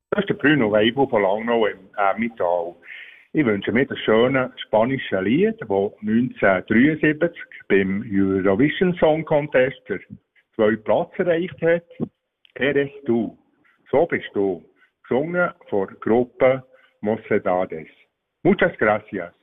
Das ist der Bruno Weibel von Langnau im Emmental. Ich wünsche mir das schöne spanische Lied, das 1973 beim Eurovision Song Contest den zweiten Platz erreicht hat. Eres du. So bist du. Gesungen von der Gruppe Mocedades. Muchas gracias.